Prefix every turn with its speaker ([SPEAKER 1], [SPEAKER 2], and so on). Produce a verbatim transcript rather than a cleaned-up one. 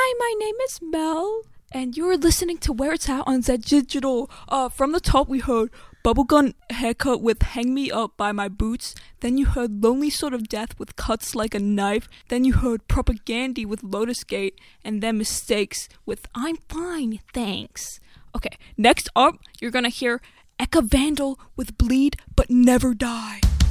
[SPEAKER 1] Hi, my name is Mel, and you're listening to Where It's At on Zed Digital. Uh, from the top we heard Bubblegum Haircut with Hang Me Up by My Boots. Then you heard Lonely Sort of Death with Cuts Like a Knife. Then you heard Propagandy with Lotus Gate. And then Mistakes with I'm Fine, Thanks. Okay, next up, you're gonna hear Eka Vandal with Bleed But Never Die.